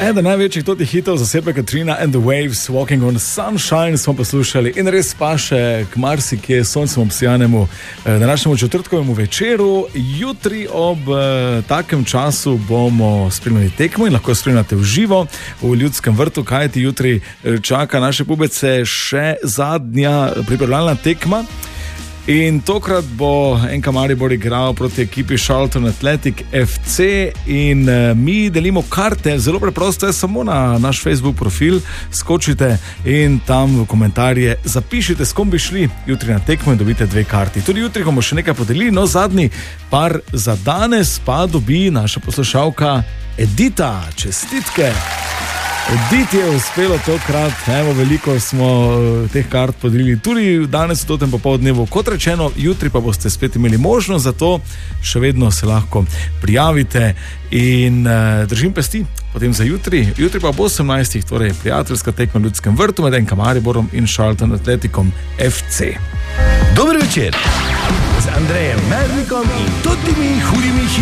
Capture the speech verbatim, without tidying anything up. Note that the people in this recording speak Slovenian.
Eden največjih totih hitov za sebe Katrina and the Waves, Walking on Sunshine smo poslušali in res pa še k marsikje soncem obsijanemu današnjemu četrtkovemu večeru. Jutri ob eh, takem času bomo spremljali tekmo in lahko spremljate v živo v Ljudskem vrtu, kajti jutri čaka naše pubece še zadnja pripravljalna tekma. In tokrat bo en K Maribor igral proti ekipi Charlton Athletic F C in uh, mi delimo karte, zelo preprosto je, samo na naš Facebook profil skočite in tam v komentarje zapišite, s kom bi šli jutri na tekmo in dobite dve karti. Tudi jutri bomo še nekaj podelili, no zadnji par za danes pa dobi naša poslušalka Edita. Čestitke! Editi je uspelo tokrat, evo, veliko smo teh kart podelili tudi danes v totem popoldnevu. Kot rečeno, jutri pa boste spet imeli možnost za to, še vedno se lahko prijavite in uh, držim pesti potem za jutri. Jutri pa bo osemnajstih, torej prijateljska tekma v Ljudskem vrtu med en K Mariborom in Charlton Athleticom F C. Dober večer z Andrejem Mernikom in totimi hudimi